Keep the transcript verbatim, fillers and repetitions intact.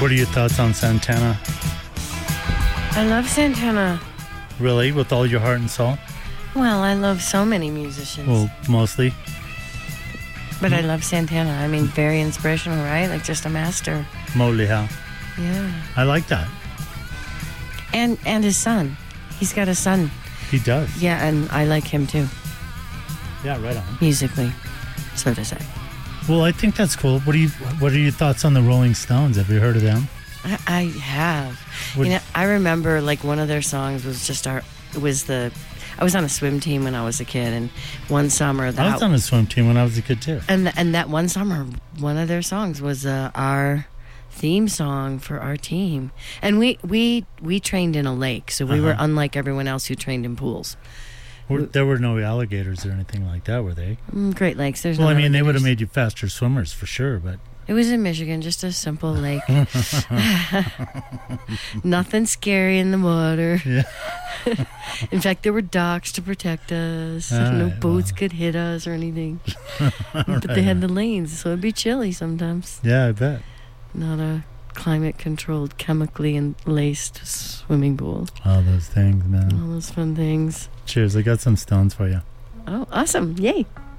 What are your thoughts on Santana? I love Santana. Really? With all your heart and soul? Well, I love so many musicians. Well, mostly. But I love Santana. I mean, very inspirational, right? Like just a master. Mostly how? Yeah. I like that. And and his son. He's got a son. He does. Yeah, and I like him too. Yeah, right on. Musically, so to say. Well, I think that's cool. What do you? What are your thoughts on the Rolling Stones? Have you heard of them? I, I have. What- You know, I remember like one of their songs was just our. It was the. I was on a swim team when I was a kid, and one summer that I was on a swim team when I was a kid too. and and that one summer, one of their songs was uh, our theme song for our team. And we we we trained in a lake, so we Uh-huh. were unlike everyone else who trained in pools. Were, there were no alligators or anything like that, were they? Mm, Great Lakes. There's Well, no I mean, they would have alligators. made you faster swimmers for sure, but It was in Michigan, just a simple lake. Nothing scary in the water. yeah. In fact, there were docks to protect us. All no right, boats well. could hit us or anything. But they had the lanes, so it'd be chilly sometimes. Yeah, I bet. Not a climate-controlled, chemically and laced swimming pool. All those things, man. All those fun things. Cheers. I got some stones for you. Oh, awesome. Yay.